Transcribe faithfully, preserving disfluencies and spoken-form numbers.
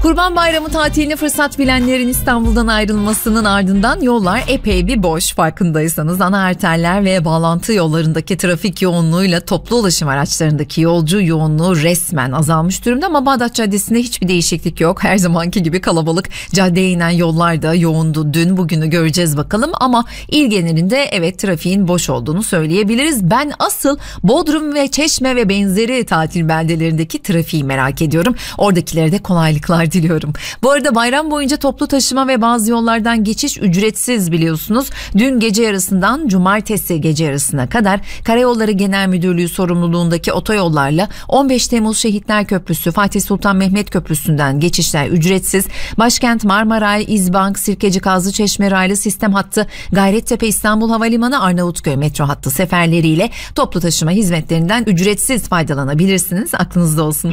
Kurban Bayramı tatilini fırsat bilenlerin İstanbul'dan ayrılmasının ardından yollar epey bir boş, farkındaysanız. Ana arterler ve bağlantı yollarındaki trafik yoğunluğuyla toplu ulaşım araçlarındaki yolcu yoğunluğu resmen azalmış durumda ama Bağdat Caddesi'nde hiçbir değişiklik yok. Her zamanki gibi kalabalık, caddeye inen yollar da yoğundu. Dün bugünü göreceğiz bakalım ama il genelinde evet trafiğin boş olduğunu söyleyebiliriz. Ben asıl Bodrum ve Çeşme ve benzeri tatil beldelerindeki trafiği merak ediyorum. Oradakilere de kolaylıklar diliyorum. Bu arada bayram boyunca toplu taşıma ve bazı yollardan geçiş ücretsiz biliyorsunuz. Dün gece yarısından cumartesi gece yarısına kadar Karayolları Genel Müdürlüğü sorumluluğundaki otoyollarla on beş Temmuz Şehitler Köprüsü, Fatih Sultan Mehmet Köprüsü'nden geçişler ücretsiz. Başkent Marmaray, İzbank, Sirkeci Kazlıçeşme raylı sistem hattı, Gayrettepe İstanbul Havalimanı, Arnavutköy metro hattı seferleriyle toplu taşıma hizmetlerinden ücretsiz faydalanabilirsiniz. Aklınızda olsun.